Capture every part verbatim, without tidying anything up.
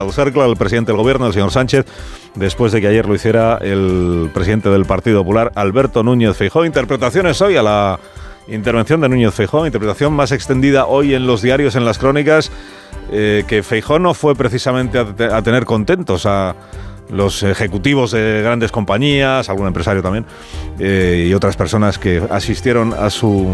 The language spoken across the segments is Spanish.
cercle al presidente del gobierno, el señor Sánchez, después de que ayer lo hiciera el presidente del Partido Popular, Alberto Núñez Feijóo. Interpretaciones hoy a la intervención de Núñez Feijóo, interpretación más extendida hoy en los diarios, en las crónicas, eh, que Feijóo no fue precisamente a, te- a tener contentos a los ejecutivos de grandes compañías, algún empresario también, eh, y otras personas que asistieron a su,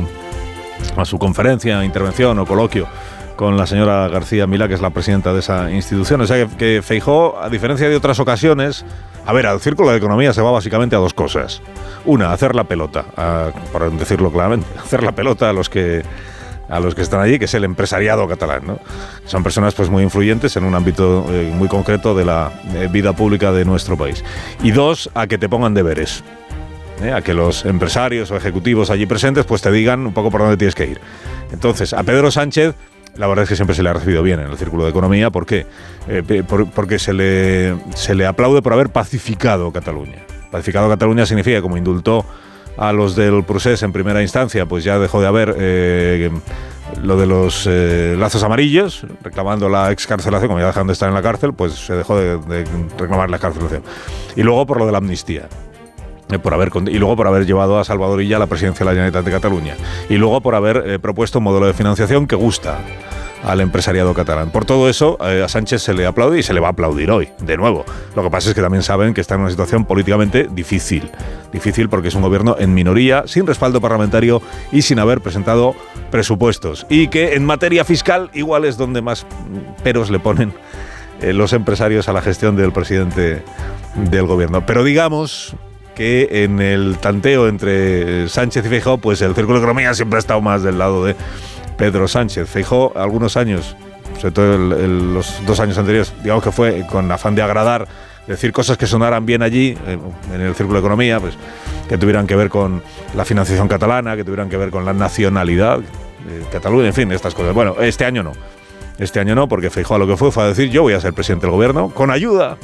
a su conferencia, intervención o coloquio con la señora García Milá, que es la presidenta de esa institución. O sea que, que Feijóo, a diferencia de otras ocasiones, a ver, al Círculo de Economía se va básicamente a dos cosas. Una, hacer la pelota, a, por decirlo claramente, hacer la pelota a los que a los que están allí, que es el empresariado catalán, ¿no? Son personas pues muy influyentes en un ámbito eh, muy concreto de la eh, vida pública de nuestro país. Y dos, a que te pongan deberes. ¿eh? A que los empresarios o ejecutivos allí presentes pues te digan un poco por dónde tienes que ir. Entonces, a Pedro Sánchez, la verdad es que siempre se le ha recibido bien en el Círculo de Economía. ¿Por qué? Eh, por, porque se le, se le aplaude por haber pacificado Cataluña. Pacificado Cataluña significa, como indultó a los del Procés en primera instancia, pues ya dejó de haber eh, lo de los eh, lazos amarillos, reclamando la excarcelación, como ya dejan de estar en la cárcel, pues se dejó de, de reclamar la excarcelación. Y luego por lo de la amnistía. Eh, por haber, y luego por haber llevado a Salvador Illa a la presidencia de la Generalitat de Cataluña. Y luego por haber eh, propuesto un modelo de financiación que gusta al empresariado catalán. Por todo eso, eh, a Sánchez se le aplaude y se le va a aplaudir hoy, de nuevo. Lo que pasa es que también saben que está en una situación políticamente difícil. Difícil porque es un gobierno en minoría, sin respaldo parlamentario y sin haber presentado presupuestos. Y que en materia fiscal igual es donde más peros le ponen eh, los empresarios a la gestión del presidente del gobierno. Pero digamos que en el tanteo entre Sánchez y Feijóo, pues el Círculo de Economía siempre ha estado más del lado de Pedro Sánchez. Feijóo, algunos años, sobre todo el, el, los dos años anteriores, digamos que fue con afán de agradar, decir cosas que sonaran bien allí, eh, en el Círculo de Economía, pues que tuvieran que ver con la financiación catalana, que tuvieran que ver con la nacionalidad de Cataluña, en fin, estas cosas. Bueno, este año no. Este año no, porque Feijóo lo que fue fue a decir: yo voy a ser presidente del gobierno, con ayuda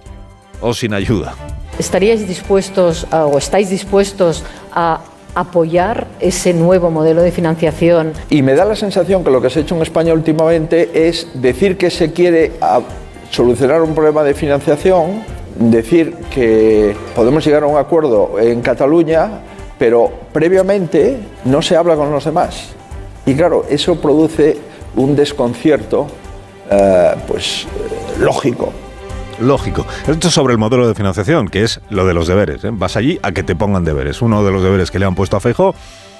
o sin ayuda. ¿Estaríais dispuestos a, o estáis dispuestos a apoyar ese nuevo modelo de financiación? Y me da la sensación que lo que se ha hecho en España últimamente es decir que se quiere a, solucionar un problema de financiación, decir que podemos llegar a un acuerdo en Cataluña, pero previamente no se habla con los demás. Y claro, eso produce un desconcierto eh, pues eh, lógico. Lógico. Esto es sobre el modelo de financiación, que es lo de los deberes, ¿eh? Vas allí a que te pongan deberes. Uno de los deberes que le han puesto a Feijóo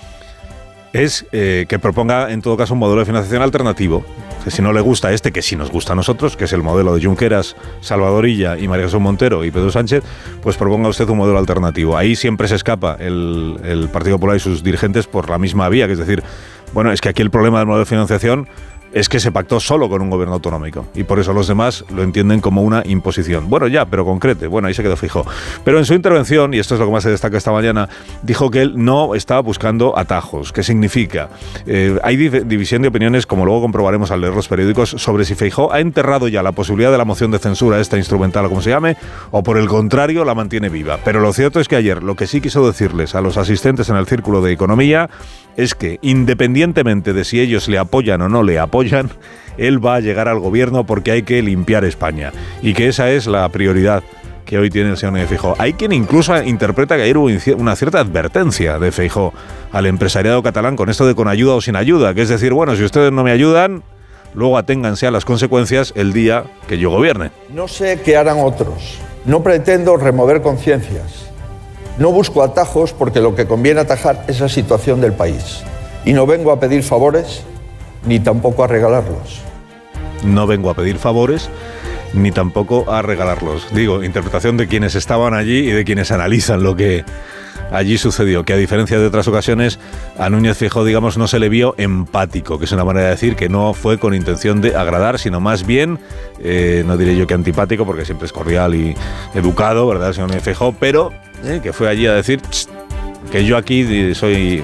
es eh, que proponga, en todo caso, un modelo de financiación alternativo. Que si no le gusta este, que sí nos gusta a nosotros, que es el modelo de Junqueras, Salvador Illa y María Jesús Montero y Pedro Sánchez, pues proponga usted un modelo alternativo. Ahí siempre se escapa el, el Partido Popular y sus dirigentes por la misma vía, que es decir, bueno, es que aquí el problema del modelo de financiación es que se pactó solo con un gobierno autonómico y por eso los demás lo entienden como una imposición. Bueno, ya, pero concrete. Bueno, ahí se quedó Feijóo. Pero en su intervención, y esto es lo que más se destaca esta mañana, dijo que él no estaba buscando atajos. ¿Qué significa? Eh, hay div- división de opiniones, como luego comprobaremos al leer los periódicos, sobre si Feijóo ha enterrado ya la posibilidad de la moción de censura, esta instrumental o como se llame, o por el contrario la mantiene viva. Pero lo cierto es que ayer lo que sí quiso decirles a los asistentes en el Círculo de Economía es que, independientemente de si ellos le apoyan o no le apoyan, él va a llegar al gobierno porque hay que limpiar España y que esa es la prioridad que hoy tiene el señor Núñez Feijóo. Hay quien incluso interpreta que ayer hubo una cierta advertencia de Feijóo al empresariado catalán con esto de con ayuda o sin ayuda, que es decir, bueno, si ustedes no me ayudan, luego aténganse a las consecuencias el día que yo gobierne. No sé qué harán otros. No pretendo remover conciencias. No busco atajos porque lo que conviene atajar es la situación del país. Y no vengo a pedir favores ni tampoco a regalarlos. No vengo a pedir favores ni tampoco a regalarlos. Digo, interpretación de quienes estaban allí y de quienes analizan lo que allí sucedió, que a diferencia de otras ocasiones, a Núñez Feijóo, digamos, no se le vio empático, que es una manera de decir que no fue con intención de agradar, sino más bien, eh, no diré yo que antipático, porque siempre es cordial y educado, ¿verdad, señor Núñez Feijóo? Pero eh, que fue allí a decir que yo aquí soy...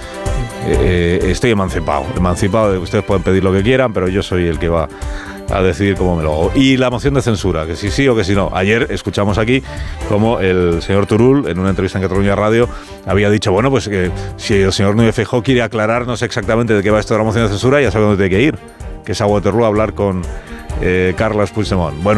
Eh, estoy emancipado, emancipado de que ustedes pueden pedir lo que quieran, pero yo soy el que va a decidir cómo me lo hago. Y la moción de censura, que si sí o que si no. Ayer escuchamos aquí como el señor Turull, en una entrevista en Cataluña Radio, había dicho, bueno, pues que si el señor Núñez Feijóo quiere aclararnos exactamente de qué va esto de la moción de censura, ya sabe dónde tiene que ir, que es a Waterloo a hablar con eh, Carles Puigdemont. Bueno,